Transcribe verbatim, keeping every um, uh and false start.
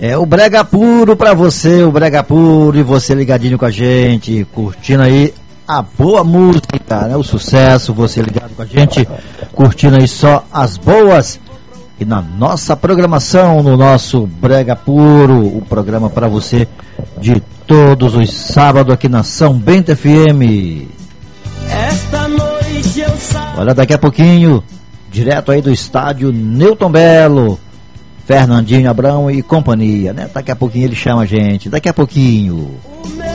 É o Brega Puro pra você, o Brega Puro, e você ligadinho com a gente, curtindo aí a boa música, né? O sucesso, você ligado com a gente, curtindo aí só as boas. E na nossa programação, no nosso Brega Puro, o programa pra você de todos os sábados aqui na São Bento F M. Esta noite eu saio. Olha, daqui a pouquinho, direto aí do estádio Newton Belo, Fernandinho Abrão e companhia, né? Daqui a pouquinho ele chama a gente, daqui a pouquinho.